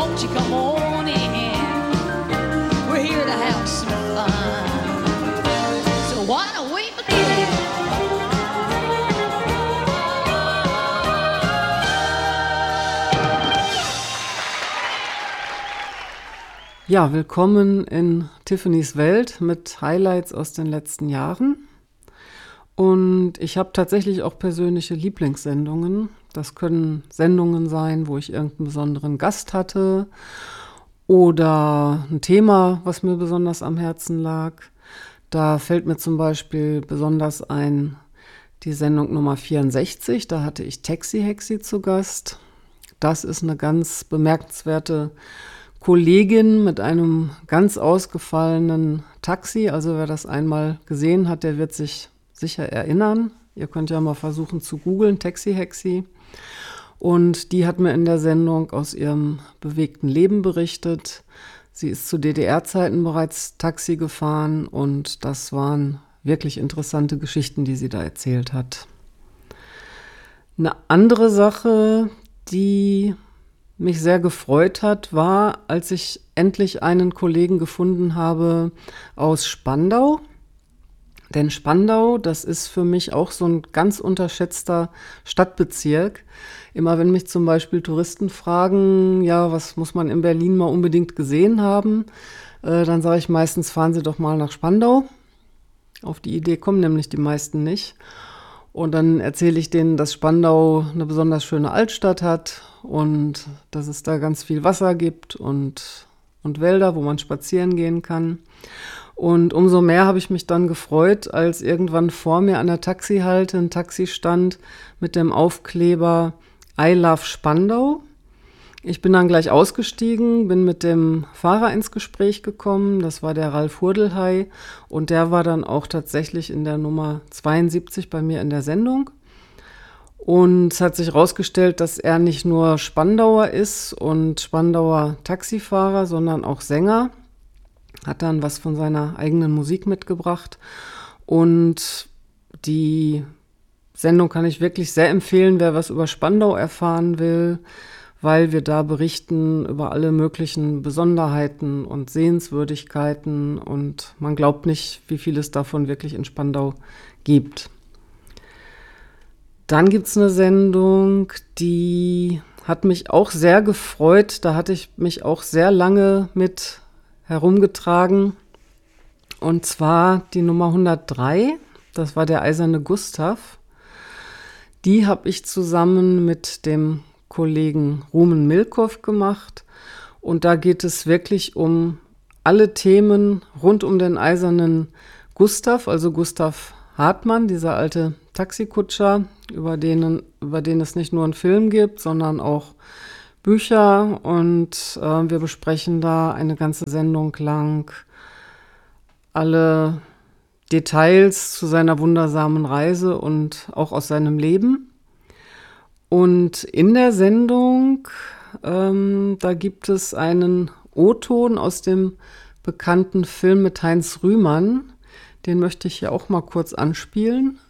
won't you come on in? We're here to have some fun. So why don't we begin? Ja, willkommen in Tiffany's Welt mit Highlights aus den letzten Jahren. Und ich habe tatsächlich auch persönliche Lieblingssendungen. Das können Sendungen sein, wo ich irgendeinen besonderen Gast hatte oder ein Thema, was mir besonders am Herzen lag. Da fällt mir zum Beispiel besonders ein die Sendung Nummer 64. Da hatte ich Taxi Hexi zu Gast. Das ist eine ganz bemerkenswerte Kollegin mit einem ganz ausgefallenen Taxi. Also wer das einmal gesehen hat, der wird sich sicher erinnern. Ihr könnt ja mal versuchen zu googeln, Taxi Hexi. Und die hat mir in der Sendung aus ihrem bewegten Leben berichtet. Sie ist zu DDR-Zeiten bereits Taxi gefahren und das waren wirklich interessante Geschichten, die sie da erzählt hat. Eine andere Sache, die mich sehr gefreut hat, war, als ich endlich einen Kollegen gefunden habe aus Spandau. Denn Spandau, das ist für mich auch so ein ganz unterschätzter Stadtbezirk. Immer wenn mich zum Beispiel Touristen fragen, ja, was muss man in Berlin mal unbedingt gesehen haben, dann sage ich meistens, fahren Sie doch mal nach Spandau. Auf die Idee kommen nämlich die meisten nicht. Und dann erzähle ich denen, dass Spandau eine besonders schöne Altstadt hat und dass es da ganz viel Wasser gibt und Wälder, wo man spazieren gehen kann. Und umso mehr habe ich mich dann gefreut, als irgendwann vor mir an der Taxihalte ein Taxi stand mit dem Aufkleber I love Spandau. Ich bin dann gleich ausgestiegen, bin mit dem Fahrer ins Gespräch gekommen. Das war der Ralf Hurdelhey und der war dann auch tatsächlich in der Nummer 72 bei mir in der Sendung. Und es hat sich herausgestellt, dass er nicht nur Spandauer ist und Spandauer Taxifahrer, sondern auch Sänger. Hat dann was von seiner eigenen Musik mitgebracht. Und die Sendung kann ich wirklich sehr empfehlen, wer was über Spandau erfahren will, weil wir da berichten über alle möglichen Besonderheiten und Sehenswürdigkeiten und man glaubt nicht, wie viel es davon wirklich in Spandau gibt. Dann gibt es eine Sendung, die hat mich auch sehr gefreut. Da hatte ich mich auch sehr lange mit herumgetragen. Und zwar die Nummer 103. Das war der Eiserne Gustav. Die habe ich zusammen mit dem Kollegen Rumen Milkow gemacht. Und da geht es wirklich um alle Themen rund um den Eisernen Gustav, also Gustav Hartmann, dieser alte Taxikutscher, über den es nicht nur einen Film gibt, sondern auch Bücher. Und wir besprechen da eine ganze Sendung lang alle Details zu seiner wundersamen Reise und auch aus seinem Leben. Und in der Sendung, da gibt es einen O-Ton aus dem bekannten Film mit Heinz Rühmann. Den möchte ich hier auch mal kurz anspielen.